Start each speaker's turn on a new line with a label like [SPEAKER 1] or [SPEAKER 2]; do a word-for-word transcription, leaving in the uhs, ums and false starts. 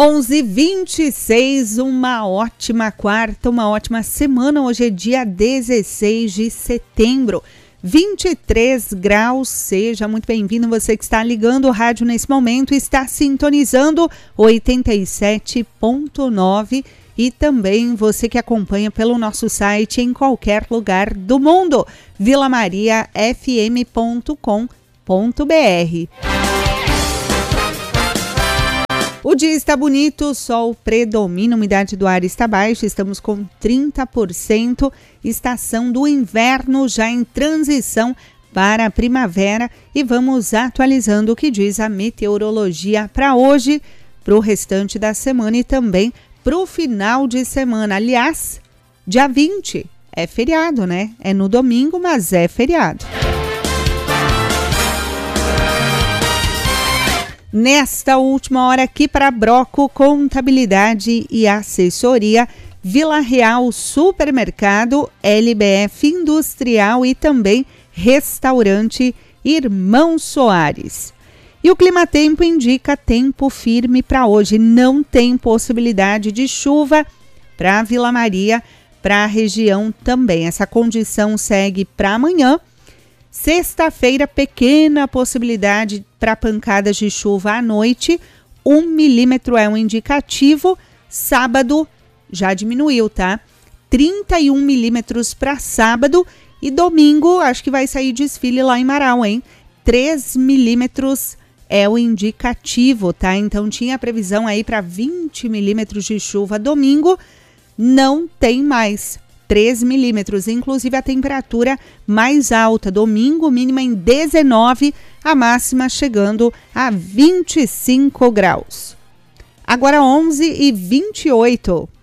[SPEAKER 1] onze e vinte e seis, uma ótima quarta, uma ótima semana. Hoje é dia dezesseis de setembro, vinte e três graus. Seja muito bem-vindo, você que está ligando o rádio nesse momento, está sintonizando oitenta e sete ponto nove e também você que acompanha pelo nosso site em qualquer lugar do mundo, vila maria f m ponto com ponto b r. O dia está bonito, o sol predomina, a umidade do ar está baixa, estamos com trinta por cento, estação do inverno já em transição para a primavera e vamos atualizando o que diz a meteorologia para hoje, para o restante da semana e também para o final de semana. Aliás, dia vinte é feriado, né? É no domingo, mas é feriado. Nesta última hora aqui para Broco Contabilidade e Assessoria, Vila Real Supermercado, L B F Industrial e também Restaurante Irmão Soares. E o clima-tempo indica tempo firme para hoje, não tem possibilidade de chuva para Vila Maria, para a região também. Essa condição segue para amanhã. Sexta-feira, pequena possibilidade para pancadas de chuva à noite, um milímetro é um indicativo. Sábado já diminuiu, tá? trinta e um milímetros para sábado e domingo acho que vai sair desfile lá em Marau, hein? três milímetros é o indicativo, tá? Então tinha previsão aí para vinte milímetros de chuva domingo, não tem mais. três milímetros, inclusive a temperatura mais alta, domingo mínima em dezenove, a máxima chegando a vinte e cinco graus. Agora onze e vinte e oito.